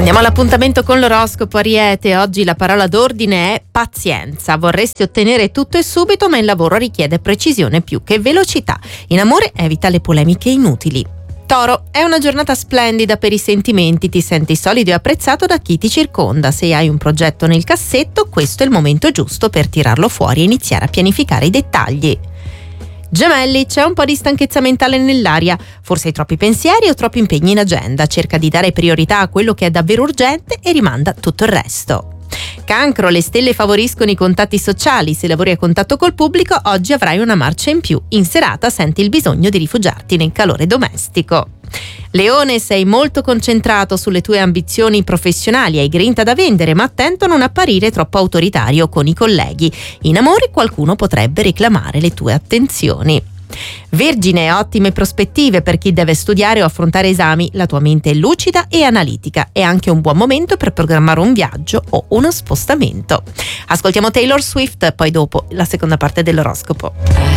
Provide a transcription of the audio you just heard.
Andiamo all'appuntamento con l'oroscopo Ariete. Oggi la parola d'ordine è pazienza. Vorresti ottenere tutto e subito, ma il lavoro richiede precisione più che velocità. In amore evita le polemiche inutili. Toro, è una giornata splendida per i sentimenti, ti senti solido e apprezzato da chi ti circonda. Se hai un progetto nel cassetto, questo è il momento giusto per tirarlo fuori e iniziare a pianificare i dettagli. Gemelli, c'è un po' di stanchezza mentale nell'aria, forse hai troppi pensieri o troppi impegni in agenda, cerca di dare priorità a quello che è davvero urgente e rimanda tutto il resto. Cancro, le stelle favoriscono i contatti sociali, se lavori a contatto col pubblico oggi avrai una marcia in più, in serata senti il bisogno di rifugiarti nel calore domestico. Leone, sei molto concentrato sulle tue ambizioni professionali, hai grinta da vendere, ma attento a non apparire troppo autoritario con i colleghi. In amore qualcuno potrebbe reclamare le tue attenzioni. Vergine, ottime prospettive per chi deve studiare o affrontare esami, la tua mente è lucida e analitica, è anche un buon momento per programmare un viaggio o uno spostamento. Ascoltiamo Taylor Swift, poi dopo la seconda parte dell'oroscopo.